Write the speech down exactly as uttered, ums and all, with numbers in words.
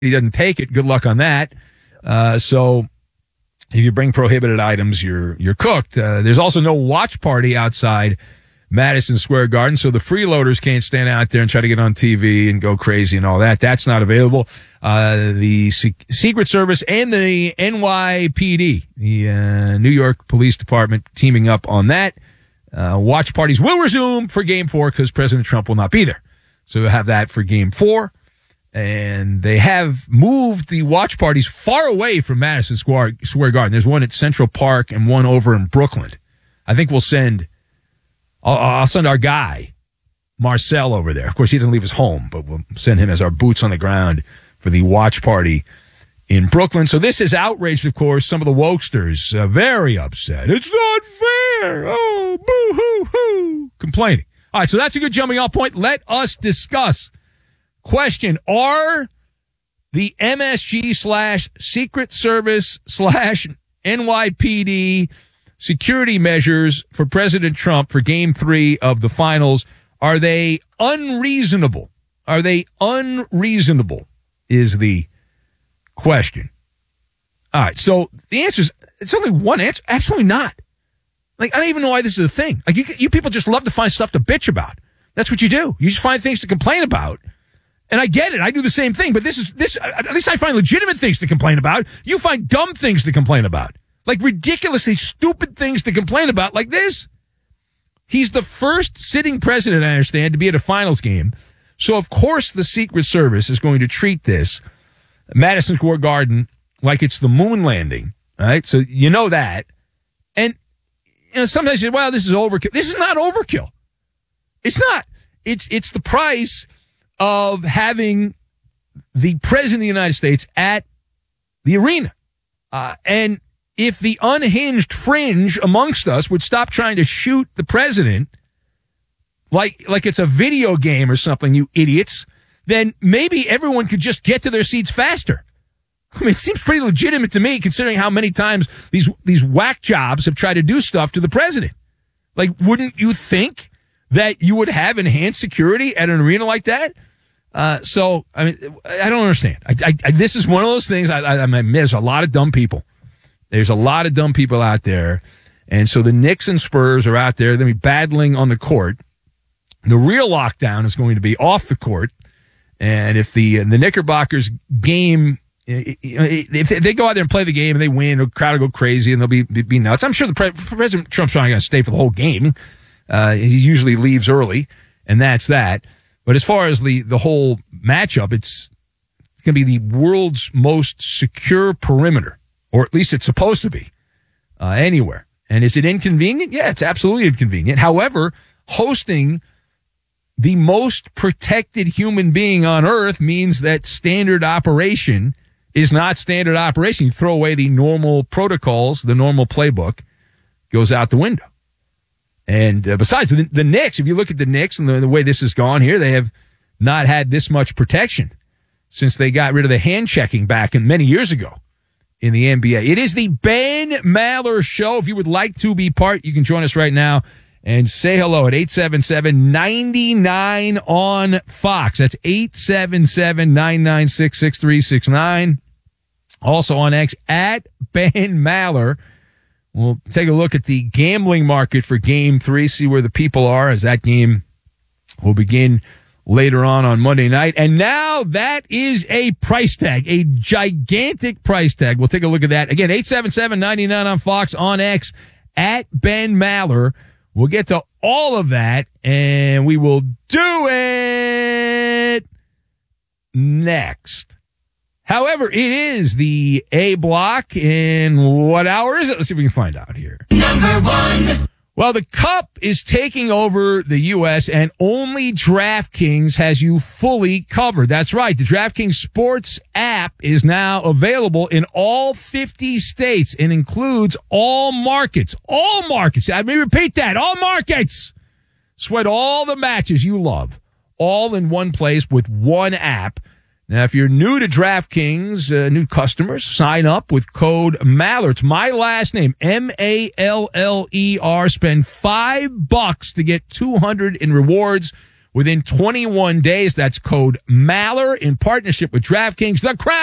he doesn't take it, good luck on that. Uh, so if you bring prohibited items, you're you're cooked. Uh, there's also no watch party outside Madison Square Garden, so the freeloaders can't stand out there and try to get on T V and go crazy and all that. That's not available. Uh, the Se- Secret Service and the N Y P D, the uh, New York Police Department, teaming up on that. Uh, watch parties will resume for Game four because President Trump will not be there. So we'll have that for Game four. And they have moved the watch parties far away from Madison Square, Square Garden. There's one at Central Park and one over in Brooklyn. I think we'll send... I'll, I'll send our guy, Marcel, over there. Of course, he doesn't leave his home, but we'll send him as our boots on the ground for the watch party in Brooklyn. So this has outraged, of course, some of the wokesters. Uh, very upset. It's not fair. Oh, boo-hoo-hoo. Complaining. All right, so that's a good jumping off point. Let us discuss. Question, are the M S G slash Secret Service slash N Y P D security measures for President Trump for Game three of the finals, are they unreasonable? Are they unreasonable is the question. All right, so the answer is, it's only one answer. Absolutely not. Like, I don't even know why this is a thing. Like, you, you people just love to find stuff to bitch about. That's what you do. You just find things to complain about. And I get it. I do the same thing. But this is, this, at least I find legitimate things to complain about. You find dumb things to complain about. Like ridiculously stupid things to complain about like this. He's the first sitting president, I understand, to be at a finals game. So, of course, the Secret Service is going to treat this Madison Square Garden like it's the moon landing, right? So you know that. And you know, sometimes you say, well, this is overkill. This is not overkill. It's not. It's it's the price of having the president of the United States at the arena. Uh, and if the unhinged fringe amongst us would stop trying to shoot the president like like it's a video game or something, you idiots, then maybe everyone could just get to their seats faster. I mean, it seems pretty legitimate to me, considering how many times these these whack jobs have tried to do stuff to the president. Like, wouldn't you think that you would have enhanced security at an arena like that? Uh, so, I mean, I don't understand. I, I, I, this is one of those things. I, I, I mean, there's a lot of dumb people. There's a lot of dumb people out there. And so the Knicks and Spurs are out there. They're going to be battling on the court. The real lockdown is going to be off the court. And if the the Knickerbockers game, if they go out there and play the game and they win, the crowd will go crazy and they'll be be nuts. I'm sure the pre- President Trump's not going to stay for the whole game. Uh, he usually leaves early, and that's that. But as far as the, the whole matchup, it's going to be the world's most secure perimeter. Or at least it's supposed to be, uh, anywhere. And is it inconvenient? Yeah, it's absolutely inconvenient. However, hosting the most protected human being on earth means that standard operation is not standard operation. You throw away the normal protocols, the normal playbook goes out the window. And uh, besides, the, the Knicks, if you look at the Knicks and the, the way this has gone here, they have not had this much protection since they got rid of the hand checking back in many years ago. In the N B A. It is the Ben Maller Show. If you would like to be part, you can join us right now and say hello at eight seven seven, nine nine on Fox. That's eight seven seven, nine nine six, six three six nine. Also on X, at Ben Maller. We'll take a look at the gambling market for Game three, see where the people are as that game will begin later on on Monday night. And now that is a price tag, a gigantic price tag. We'll take a look at that. Again, eight seven seven, nine nine on Fox, on X, at Ben Maller. We'll get to all of that, and we will do it next. However, it is the A block, and what hour is it? Let's see if we can find out here. Number one. Well, the Cup is taking over the U S, and only DraftKings has you fully covered. That's right. The DraftKings Sports app is now available in all fifty states and includes all markets. All markets. Let me repeat that. All markets. Sweat all the matches you love, all in one place with one app. Now, if you're new to DraftKings, uh, new customers, sign up with code Maller. It's my last name, M A L L E R. Spend five bucks to get two hundred in rewards within twenty-one days. That's code Maller in partnership with DraftKings. The crowd